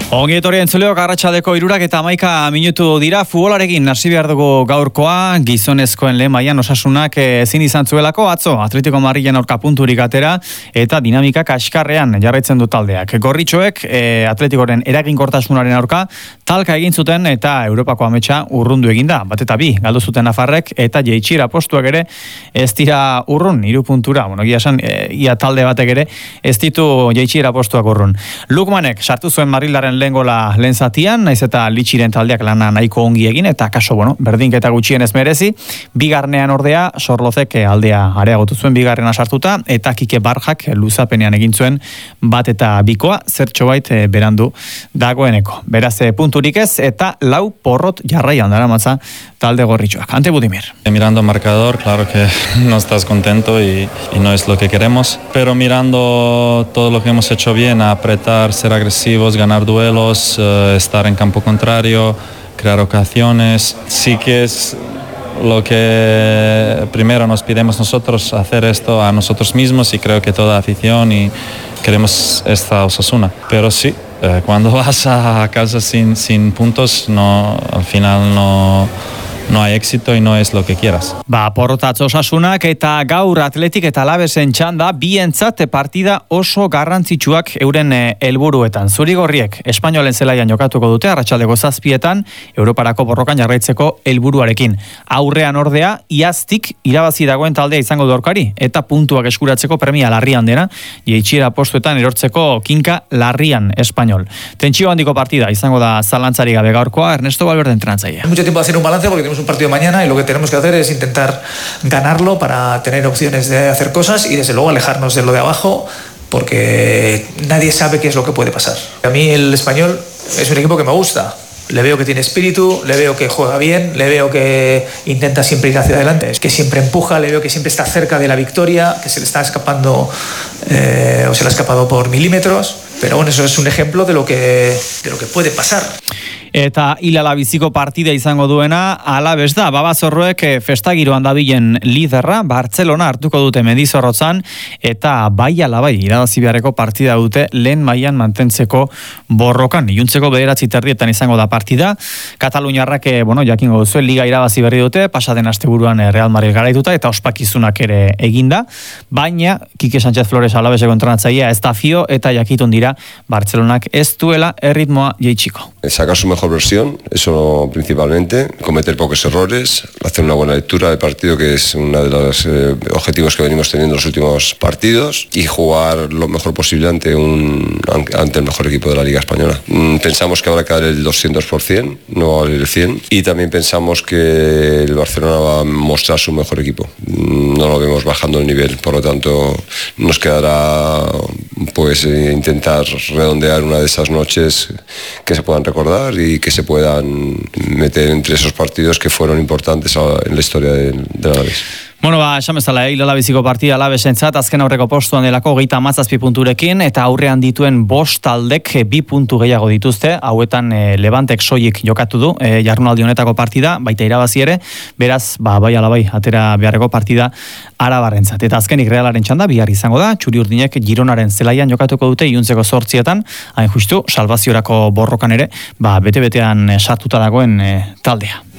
Ongi etorri entzuleok, arratsaldeko 3:11 minutu dira. Futbolarekin hasi behar dugu gaurkoa, gizonezkoen lehen mailan Osasunak ezin izan zuelako atzo Atletico Madrilen aurka punturik atera eta dinamika kaskarrean jarraitzen du taldeak. Gorritxoek Atleticoren eraginkortasunaren aurka talka egin zuten eta Europako ametsa urrundu eginda. Bat eta bi galdu zuten nafarrek eta jaitsiera postuak ere ez dira urrun, 3 puntura. Egia esan ia talde batek ere ez ditu jaitsiera postuak urrun. Lukmanek sartu zuen Madrilaren lehen gola lehen zatian, naiz eta Litxiren taldeak lana nahiko ongi egin, eta kaso, berdinketa gutxienez merezi. Bigarnean ordea, Sorlozek aldea areagotu zuen bigarrena sartuta, eta Kike Barjak luzapenean egin zuen 1-2, zertxobait berandu dagoeneko. Beraz, punturik ez, eta 4 porrot jarraian daramatza talde gorritxoak. Ante Budimir. Mirando el marcador, claro que no estás contento y no es lo que queremos, pero mirando todo lo que hemos hecho bien, apretar, ser agresivos, ganar duelos, estar en campo contrario, crear ocasiones, sí que es lo que primero nos pidemos nosotros, hacer esto a nosotros mismos, y creo que toda afición y queremos esta Osasuna. Pero sí, cuando vas a casa sin puntos, al final no hay éxito y no es lo que quieras. Porrotatz Osasunak eta gaur Atletik eta Alavesen txanda bientzat partida oso garrantzitsuak euren helburuetan. Zurigorriek Espainolen zelaian jokatuko dute arratsaldeko 7:00 Europarako borrokan jarraitzeko helburuarekin. Aurrean ordea iaztik irabazi dagoen taldea izango du aurkari eta puntuak eskuratzeko premia larrian dena, jaitsiera postuetan erortzeko kinka larrian Espainol. Tentsio handiko partida izango da zalantzari gabe gaurkoa. Ernesto Valverde entrenatzailea. Mucho tiempo hacer un balance porque tenemos un partido mañana y lo que tenemos que hacer es intentar ganarlo para tener opciones de hacer cosas y desde luego alejarnos de lo de abajo, porque nadie sabe qué es lo que puede pasar. A mí el Español es un equipo que me gusta. Le veo que tiene espíritu, le veo que juega bien, le veo que intenta siempre ir hacia adelante, que siempre empuja, le veo que siempre está cerca de la victoria, que se le está escapando o se le ha escapado por milímetros. Pero bueno, eso es un ejemplo de lo que puede pasar. Eta hilala biziko partida izango duena Alaves da. Babazorroek festagiroan dabilen liderra Bartzelona hartuko dute Mendizorrotzan, eta bai ala bai irabazi beharreko partida dute lehen mailan mantentzeko borrokan. Iluntzeko 9:30 izango da partida. Kataluniarrak jakingo duzu liga irabazi berri dute, pasaden asteburuan Real Madrid garaituta eta ospakizunak ere eginda, baina Kike Sánchez Flores Alaveseko entrenatzailea ez da fio eta jakitun dira Bartzelonak ez duela erritmoa jaitsiko. Sacar su mejor versión, eso principalmente, cometer pocos errores, hacer una buena lectura del partido, que es uno de los objetivos que venimos teniendo en los últimos partidos, y jugar lo mejor posible ante el mejor equipo de la Liga Española. Pensamos que habrá que dar el 200%, no va a valer el 100%, y también pensamos que el Barcelona va a mostrar su mejor equipo. No lo vemos bajando el nivel, por lo tanto nos quedará intentar redondear una de esas noches que se puedan recordar y que se puedan meter entre esos partidos que fueron importantes en la historia del Alavés. Esan bezala, hilala biziko partida Alavesentzat azken aurreko postuan delako 37 punturekin, eta aurrean dituen 5 taldek 2 puntu gehiago dituzte, hauetan Levantek soilik jokatu du jardunaldi honetako partida, baita irabazi ere, beraz, bai ala bai, atera beharreko partida Arabarrentzat. Eta azkenik Realaren txanda bihar izango da, Txuri-Urdinek Gironaren zelaian jokatuko dute iluntzeko 8:00, hain justu, salvaziorako borrokan ere, bete-betean sartuta dagoen taldea.